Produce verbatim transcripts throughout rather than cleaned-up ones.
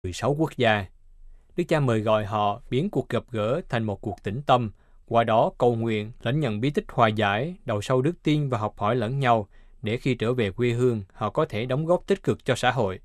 mười sáu quốc gia. Đức Cha mời gọi họ biến cuộc gặp gỡ thành một cuộc tĩnh tâm, qua đó cầu nguyện, lãnh nhận bí tích hòa giải, đầu sâu đức tin và học hỏi lẫn nhau, để khi trở về quê hương, họ có thể đóng góp tích cực cho xã hội.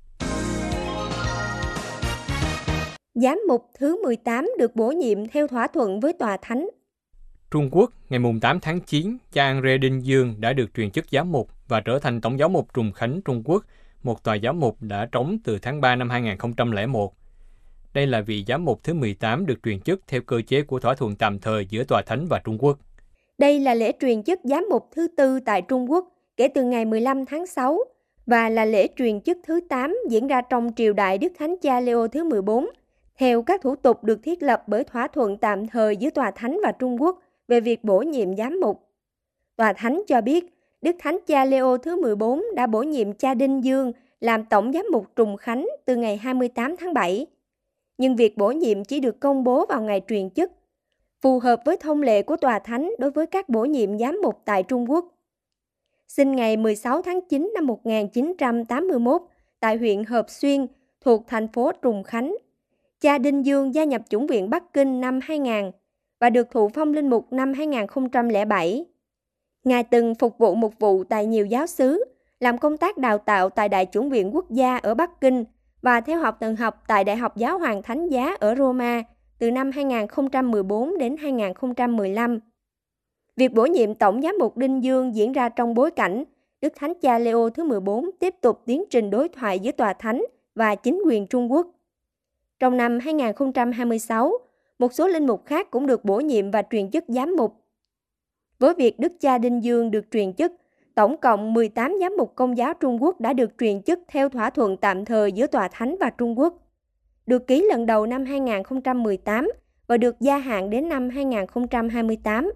Giám mục thứ mười tám được bổ nhiệm theo thỏa thuận với Tòa Thánh. Trung Quốc, ngày tám tháng chín, cha Andre Đinh Dương đã được truyền chức giám mục và trở thành Tổng giáo mục Trùng Khánh Trung Quốc, một tòa giám mục đã trống từ tháng ba năm hai nghìn không trăm lẻ một. Đây là vị giám mục thứ mười tám được truyền chức theo cơ chế của thỏa thuận tạm thời giữa Tòa Thánh và Trung Quốc. Đây là lễ truyền chức giám mục thứ tư tại Trung Quốc kể từ ngày mười lăm tháng sáu và là lễ truyền chức thứ tám diễn ra trong triều đại Đức Thánh Cha Leo thứ mười bốn, theo các thủ tục được thiết lập bởi thỏa thuận tạm thời giữa Tòa Thánh và Trung Quốc về việc bổ nhiệm giám mục. Tòa Thánh cho biết Đức Thánh Cha Leo thứ mười bốn đã bổ nhiệm cha Đinh Dương làm Tổng giám mục Trùng Khánh từ ngày hai mươi tám tháng bảy. Nhưng việc bổ nhiệm chỉ được công bố vào ngày truyền chức, phù hợp với thông lệ của Tòa Thánh đối với các bổ nhiệm giám mục tại Trung Quốc. Sinh ngày mười sáu tháng chín năm một nghìn chín trăm tám mươi mốt tại huyện Hợp Xuyên thuộc thành phố Trùng Khánh, cha Đinh Dương gia nhập Chủng viện Bắc Kinh năm hai nghìn và được thụ phong linh mục năm hai nghìn không trăm lẻ bảy. Ngài từng phục vụ mục vụ tại nhiều giáo xứ, làm công tác đào tạo tại Đại Chủng viện Quốc gia ở Bắc Kinh và theo học tầng học tại Đại học Giáo hoàng Thánh giá ở Roma từ năm hai nghìn không trăm mười bốn đến hai nghìn không trăm mười lăm. Việc bổ nhiệm Tổng giám mục Đinh Dương diễn ra trong bối cảnh Đức Thánh Cha Leo thứ mười bốn tiếp tục tiến trình đối thoại giữa Tòa Thánh và chính quyền Trung Quốc. Trong năm hai nghìn không trăm hai mươi sáu, một số linh mục khác cũng được bổ nhiệm và truyền chức giám mục. Với việc Đức cha Đinh Dương được truyền chức, tổng cộng mười tám giám mục Công giáo Trung Quốc đã được truyền chức theo thỏa thuận tạm thời giữa Tòa Thánh và Trung Quốc, được ký lần đầu năm hai nghìn không trăm mười tám và được gia hạn đến năm hai nghìn không trăm hai mươi tám.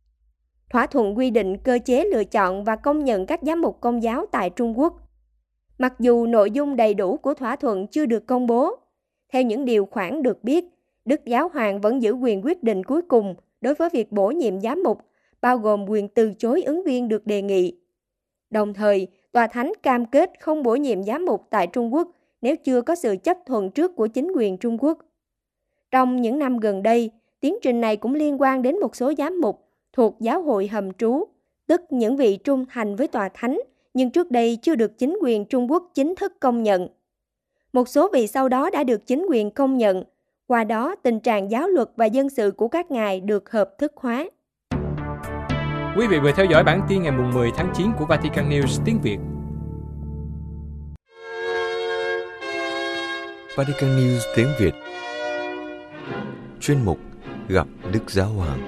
Thỏa thuận quy định cơ chế lựa chọn và công nhận các giám mục Công giáo tại Trung Quốc. Mặc dù nội dung đầy đủ của thỏa thuận chưa được công bố, theo những điều khoản được biết, Đức Giáo hoàng vẫn giữ quyền quyết định cuối cùng đối với việc bổ nhiệm giám mục, bao gồm quyền từ chối ứng viên được đề nghị. Đồng thời, Tòa Thánh cam kết không bổ nhiệm giám mục tại Trung Quốc nếu chưa có sự chấp thuận trước của chính quyền Trung Quốc. Trong những năm gần đây, tiến trình này cũng liên quan đến một số giám mục thuộc giáo hội hầm trú, tức những vị trung thành với Tòa Thánh, nhưng trước đây chưa được chính quyền Trung Quốc chính thức công nhận. Một số vị sau đó đã được chính quyền công nhận, qua đó tình trạng giáo luật và dân sự của các ngài được hợp thức hóa. Quý vị vừa theo dõi bản tin ngày mười tháng chín của Vatican News tiếng Việt. Vatican News tiếng Việt. Chuyên mục Gặp Đức Giáo Hoàng.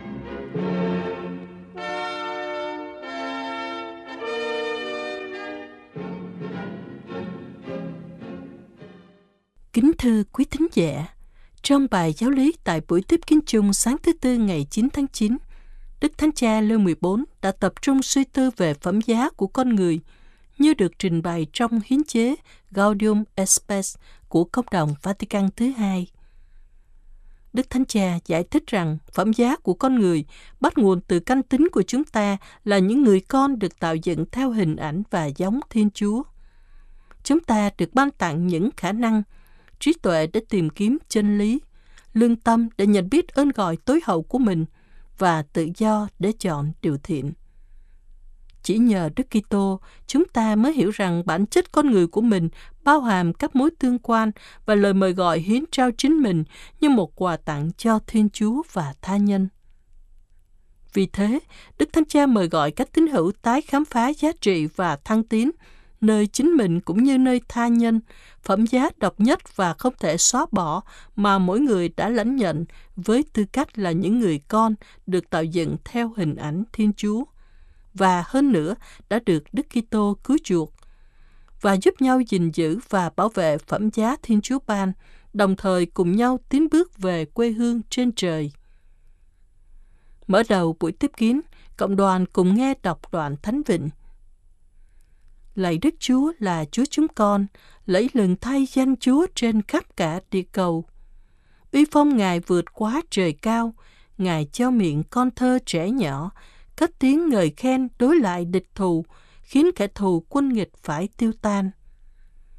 Kính thưa quý thính giả, trong bài giáo lý tại buổi tiếp kiến chung sáng thứ Tư ngày chín tháng chín, Đức Thánh Cha Leo mười bốn đã tập trung suy tư về phẩm giá của con người như được trình bày trong hiến chế Gaudium et Spes của Công đồng Vatican thứ hai. Đức Thánh Cha giải thích rằng phẩm giá của con người bắt nguồn từ căn tính của chúng ta là những người con được tạo dựng theo hình ảnh và giống Thiên Chúa. Chúng ta được ban tặng những khả năng, trí tuệ để tìm kiếm chân lý, lương tâm để nhận biết ơn gọi tối hậu của mình và tự do để chọn điều thiện. Chỉ nhờ Đức Kitô, chúng ta mới hiểu rằng bản chất con người của mình bao hàm các mối tương quan và lời mời gọi hiến trao chính mình như một quà tặng cho Thiên Chúa và tha nhân. Vì thế, Đức Thánh Cha mời gọi các tín hữu tái khám phá giá trị và thăng tiến, nơi chính mình cũng như nơi tha nhân, phẩm giá độc nhất và không thể xóa bỏ mà mỗi người đã lãnh nhận với tư cách là những người con được tạo dựng theo hình ảnh Thiên Chúa, và hơn nữa đã được Đức Kitô cứu chuộc, và giúp nhau gìn giữ và bảo vệ phẩm giá Thiên Chúa ban, đồng thời cùng nhau tiến bước về quê hương trên trời. Mở đầu buổi tiếp kiến, cộng đoàn cùng nghe đọc đoạn Thánh Vịnh. Lạy Đức Chúa là Chúa chúng con, lẫy lừng thay danh Chúa trên khắp cả địa cầu. Uy phong Ngài vượt quá trời cao, Ngài cho miệng con thơ trẻ nhỏ, cất tiếng ngợi khen đối lại địch thù, khiến kẻ thù quân nghịch phải tiêu tan.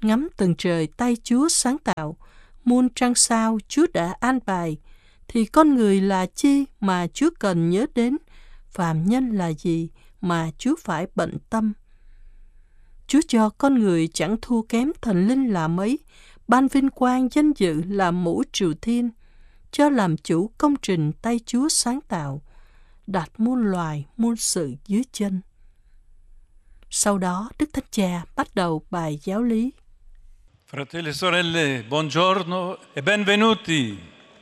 ngắm tầng trời tay Chúa sáng tạo, muôn trăng sao Chúa đã an bài, thì con người là chi mà Chúa cần nhớ đến, phàm nhân là gì mà Chúa phải bận tâm. Chúa cho con người chẳng thua kém thần linh là mấy, ban vinh quang danh dự là mũ triều thiên, cho làm chủ công trình tay Chúa sáng tạo, đặt muôn loài muôn sự dưới chân. Sau đó, Đức Thánh Cha bắt đầu bài giáo lý. Fratelli e sorelle, buongiorno e benvenuti.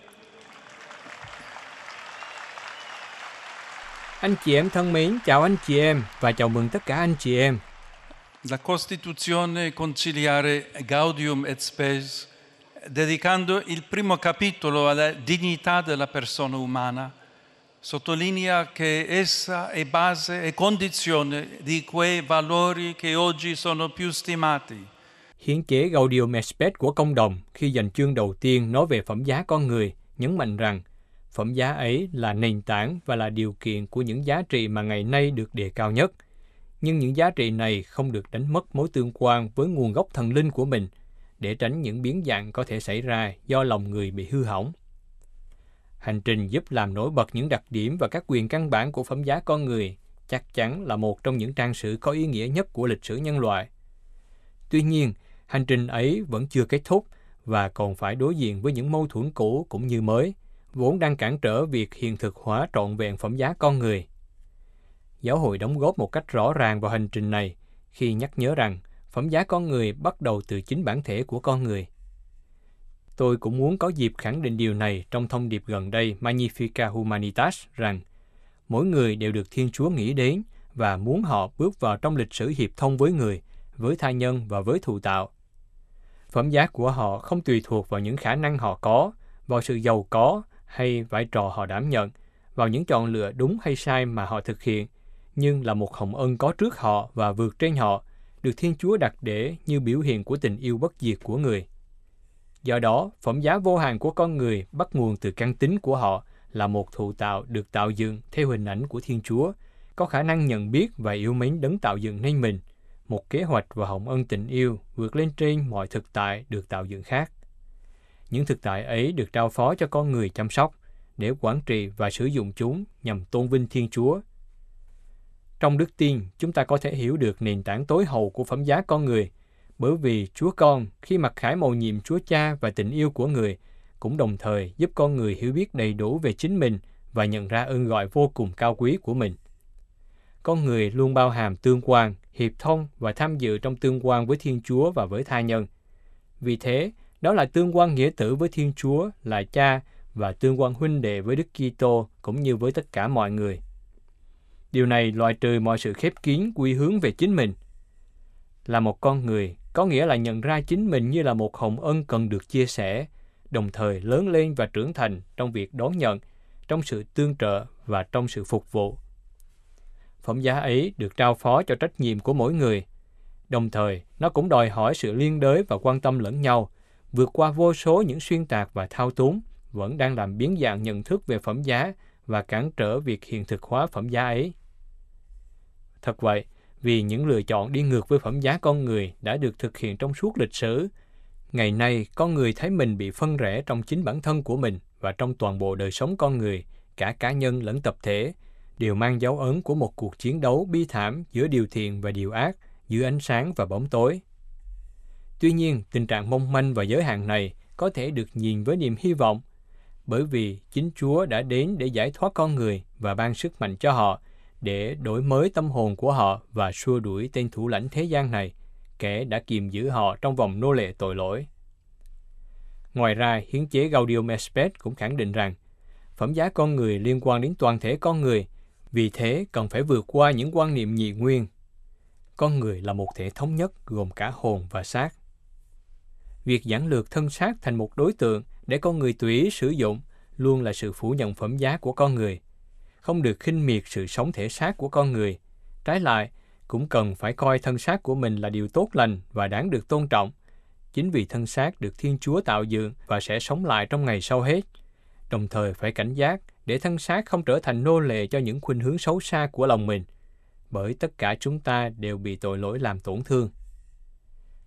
Anh chị em thân mến, chào anh chị em và chào mừng tất cả anh chị em. La Costituzione Conciliare Gaudium et Spes, dedicando il primo capitolo alla dignità della persona umana, sottolinea che essa è base e condizione di quei valori che oggi sono più stimati. Hiến chế Gaudium et Spes của công đồng khi dành chương đầu tiên nói về phẩm giá con người, nhấn mạnh rằng phẩm giá ấy là nền tảng và là điều kiện của những giá trị mà ngày nay được đề cao nhất. Nhưng những giá trị này không được đánh mất mối tương quan với nguồn gốc thần linh của mình, để tránh những biến dạng có thể xảy ra do lòng người bị hư hỏng. Hành trình giúp làm nổi bật những đặc điểm và các quyền căn bản của phẩm giá con người chắc chắn là một trong những trang sử có ý nghĩa nhất của lịch sử nhân loại. Tuy nhiên, hành trình ấy vẫn chưa kết thúc và còn phải đối diện với những mâu thuẫn cũ cũng như mới, vốn đang cản trở việc hiện thực hóa trọn vẹn phẩm giá con người. Giáo hội đóng góp một cách rõ ràng vào hành trình này khi nhắc nhớ rằng phẩm giá con người bắt đầu từ chính bản thể của con người. Tôi cũng muốn có dịp khẳng định điều này trong thông điệp gần đây Magnificat Humanitas rằng mỗi người đều được Thiên Chúa nghĩ đến và muốn họ bước vào trong lịch sử hiệp thông với người, với tha nhân và với thụ tạo. Phẩm giá của họ không tùy thuộc vào những khả năng họ có, vào sự giàu có hay vai trò họ đảm nhận, vào những chọn lựa đúng hay sai mà họ thực hiện, nhưng là một hồng ân có trước họ và vượt trên họ, được Thiên Chúa đặt để như biểu hiện của tình yêu bất diệt của người. Do đó, phẩm giá vô hạn của con người bắt nguồn từ căn tính của họ là một thụ tạo được tạo dựng theo hình ảnh của Thiên Chúa, có khả năng nhận biết và yêu mến đấng tạo dựng nên mình, một kế hoạch và hồng ân tình yêu vượt lên trên mọi thực tại được tạo dựng khác. Những thực tại ấy được trao phó cho con người chăm sóc, để quản trị và sử dụng chúng nhằm tôn vinh Thiên Chúa. Trong đức tin, chúng ta có thể hiểu được nền tảng tối hậu của phẩm giá con người, bởi vì Chúa Con, khi mặc khải mầu nhiệm Chúa Cha và tình yêu của người, cũng đồng thời giúp con người hiểu biết đầy đủ về chính mình và nhận ra ơn gọi vô cùng cao quý của mình. Con người luôn bao hàm tương quan, hiệp thông và tham dự trong tương quan với Thiên Chúa và với tha nhân. Vì thế, đó là tương quan nghĩa tử với Thiên Chúa, là Cha, và tương quan huynh đệ với Đức Kitô cũng như với tất cả mọi người. Điều này loại trừ mọi sự khép kín quy hướng về chính mình. Là một con người, có nghĩa là nhận ra chính mình như là một hồng ân cần được chia sẻ, đồng thời lớn lên và trưởng thành trong việc đón nhận, trong sự tương trợ và trong sự phục vụ. Phẩm giá ấy được trao phó cho trách nhiệm của mỗi người. Đồng thời, nó cũng đòi hỏi sự liên đới và quan tâm lẫn nhau, vượt qua vô số những xuyên tạc và thao túng, vẫn đang làm biến dạng nhận thức về phẩm giá và cản trở việc hiện thực hóa phẩm giá ấy. Thật vậy, vì những lựa chọn đi ngược với phẩm giá con người đã được thực hiện trong suốt lịch sử, ngày nay con người thấy mình bị phân rẽ trong chính bản thân của mình và trong toàn bộ đời sống con người, cả cá nhân lẫn tập thể, đều mang dấu ấn của một cuộc chiến đấu bi thảm giữa điều thiện và điều ác, giữa ánh sáng và bóng tối. Tuy nhiên, tình trạng mong manh và giới hạn này có thể được nhìn với niềm hy vọng, bởi vì chính Chúa đã đến để giải thoát con người và ban sức mạnh cho họ, để đổi mới tâm hồn của họ và xua đuổi tên thủ lãnh thế gian này, kẻ đã kiềm giữ họ trong vòng nô lệ tội lỗi. Ngoài ra, hiến chế Gaudium et Spes cũng khẳng định rằng phẩm giá con người liên quan đến toàn thể con người, vì thế cần phải vượt qua những quan niệm nhị nguyên. Con người là một thể thống nhất gồm cả hồn và xác. Việc giản lược thân xác thành một đối tượng để con người tùy ý sử dụng luôn là sự phủ nhận phẩm giá của con người. Không được khinh miệt sự sống thể xác của con người. Trái lại, cũng cần phải coi thân xác của mình là điều tốt lành và đáng được tôn trọng. Chính vì thân xác được Thiên Chúa tạo dựng và sẽ sống lại trong ngày sau hết. Đồng thời phải cảnh giác để thân xác không trở thành nô lệ cho những khuynh hướng xấu xa của lòng mình, bởi tất cả chúng ta đều bị tội lỗi làm tổn thương.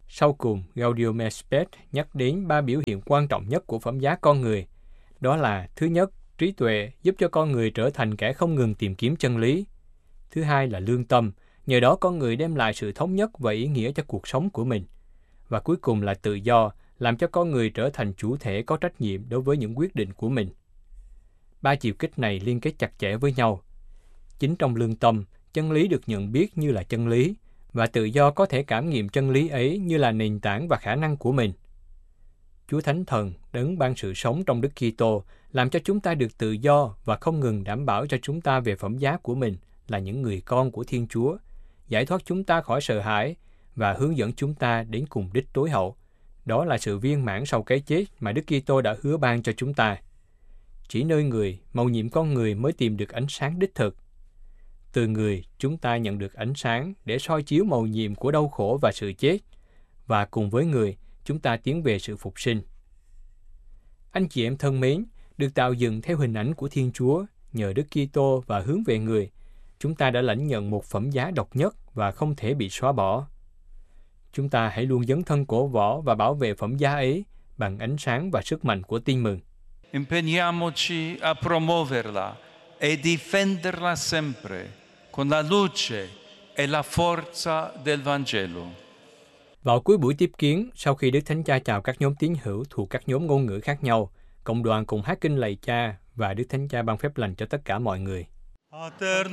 Sau cùng, Gaudium et Spes nhắc đến ba biểu hiện quan trọng nhất của phẩm giá con người. Đó là, thứ nhất, trí tuệ giúp cho con người trở thành kẻ không ngừng tìm kiếm chân lý. Thứ hai là lương tâm, nhờ đó con người đem lại sự thống nhất và ý nghĩa cho cuộc sống của mình. Và cuối cùng là tự do, làm cho con người trở thành chủ thể có trách nhiệm đối với những quyết định của mình. Ba chiều kích này liên kết chặt chẽ với nhau. Chính trong lương tâm, chân lý được nhận biết như là chân lý, và tự do có thể cảm nghiệm chân lý ấy như là nền tảng và khả năng của mình. Chúa Thánh Thần, đấng ban sự sống trong Đức Kitô, làm cho chúng ta được tự do và không ngừng đảm bảo cho chúng ta về phẩm giá của mình là những người con của Thiên Chúa, giải thoát chúng ta khỏi sợ hãi và hướng dẫn chúng ta đến cùng đích tối hậu. Đó là sự viên mãn sau cái chết mà Đức Kitô đã hứa ban cho chúng ta. Chỉ nơi người, mầu nhiệm con người mới tìm được ánh sáng đích thực. Từ người, chúng ta nhận được ánh sáng để soi chiếu mầu nhiệm của đau khổ và sự chết, và cùng với người, chúng ta tiến về sự phục sinh. Anh chị em thân mến, được tạo dựng theo hình ảnh của Thiên Chúa, nhờ Đức Kitô và hướng về người, chúng ta đã lãnh nhận một phẩm giá độc nhất và không thể bị xóa bỏ. Chúng ta hãy luôn dấn thân cổ võ và bảo vệ phẩm giá ấy bằng ánh sáng và sức mạnh của tin mừng. Impegniamoci a promuoverla e difenderla sempre con la luce e la forza del Vangelo. Vào cuối buổi tiếp kiến, sau khi Đức Thánh Cha chào các nhóm tín hữu thuộc các nhóm ngôn ngữ khác nhau, cộng đoàn cùng hát kinh lạy Cha và Đức Thánh Cha ban phép lành cho tất cả mọi người. Ater